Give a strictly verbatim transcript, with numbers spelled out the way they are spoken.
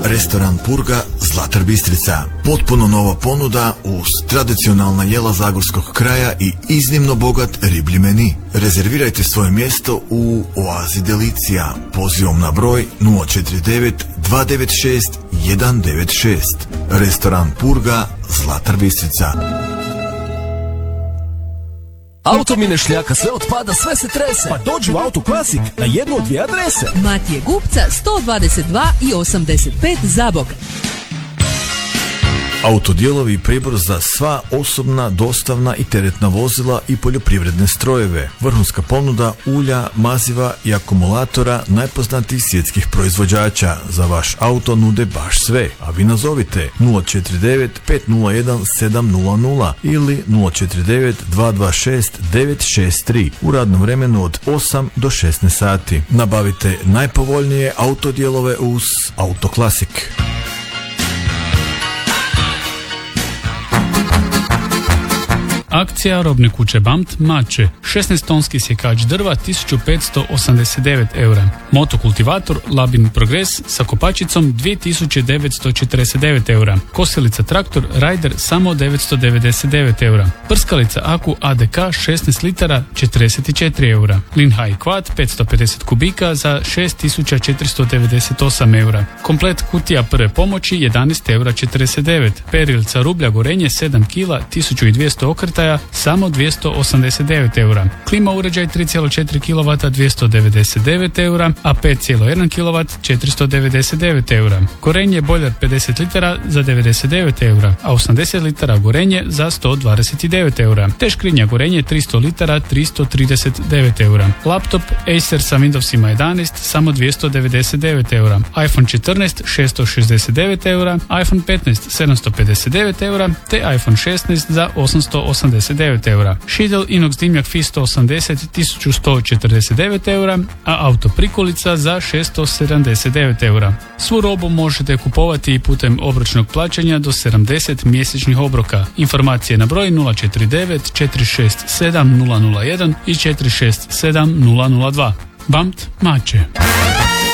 Restoran Purga, Zlatar Bistrica. Potpuno nova ponuda uz tradicionalna jela zagorskog kraja i iznimno bogat riblji meni. Rezervirajte svoje mjesto u Oazi Delicija pozivom na broj nula četiri devet dva devet šest jedan devet šest. Restoran Purga, Zlatar Bistrica. Auto mi ne šljaka, sve otpada, sve se trese. Pa dođi u Auto Klasik na jednu od dvije adrese. Matije Gupca sto dvadeset dva i osamdeset pet Zabok. Autodijelovi i pribor za sva osobna, dostavna i teretna vozila i poljoprivredne strojeve. Vrhunska ponuda ulja, maziva i akumulatora najpoznatijih svjetskih proizvođača. Za vaš auto nude baš sve. A vi nazovite nula četiri devet pet nula jedan sedam nula nula ili nula četiri devet dva dva šest devet šest tri u radnom vremenu od osam do šesnaest sati. Nabavite najpovoljnije autodijelove uz Auto Klasik. Akcija robne kuće Bamt Mače. šesnaest tonski sjekač drva tisuću petsto osamdeset devet eura. Motokultivator Labin Progress sa kopačicom dvije tisuće devetsto četrdeset devet eura. Kosilica traktor Rider samo devetsto devedeset devet eura. Prskalica Aku A D K šesnaest litara četrdeset četiri eura. Linhai Quad petsto pedeset kubika za šest tisuća četiristo devedeset osam eura. Komplet kutija prve pomoći jedanaest eura četrdeset devet. Perilca rublja gorenje sedam kila tisuću dvjesto okreta samo dvjesto osamdeset devet eura. Klima uređaj tri zarez četiri kilovata dvjesto devedeset devet eura, a pet zarez jedan kilovat četiristo devedeset devet eura. Gorenje bojler pedeset litara za devedeset devet eura, a osamdeset litara gorenje za sto dvadeset devet eura. Te škrinja gorenje tristo litara tristo trideset devet eura. Laptop Acer sa Windowsima jedanaest samo dvjesto devedeset devet eura. iPhone četrnaest šesto šezdeset devet eura, iPhone petnaest sedamsto pedeset devet eura, te iPhone šesnaest za osamsto osamdeset devet eura. Šidel inox dimnjak F I sto osamdeset tisuću sto četrdeset devet eura, a auto prikolica za šesto sedamdeset devet eura. Svu robu možete kupovati i putem obročnog plaćanja do sedamdeset mjesečnih obroka. Informacije na broj nula četiri devet četiri šest sedam nula nula jedan i četiri šest sedam nula nula dva. Bamt Mače.